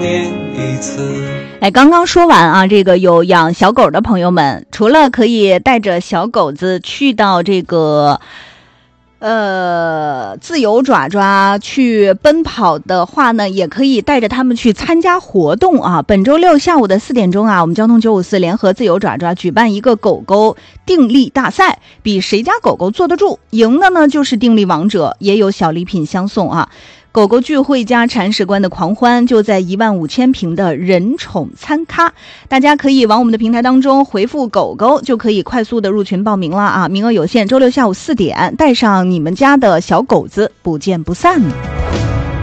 年一次。 刚刚说完啊，这个有养小狗的朋友们，除了可以带着小狗子去到这个自由爪爪去奔跑的话呢，也可以带着他们去参加活动啊。本周六下午的4点钟啊，我们交通954联合自由爪爪举办一个狗狗定力大赛，比谁家狗狗坐得住，赢的呢就是定力王者，也有小礼品相送啊。狗狗聚会加铲屎官的狂欢就在15000平的人宠餐咖，大家可以往我们的平台当中回复狗狗，就可以快速的入群报名了啊，名额有限，周六下午4点，带上你们家的小狗子，不见不散。